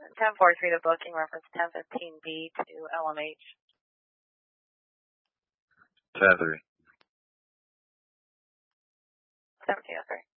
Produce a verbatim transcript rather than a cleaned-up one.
ten four three to booking, reference ten fifteen B to L M H. ten three. seventeen oh three.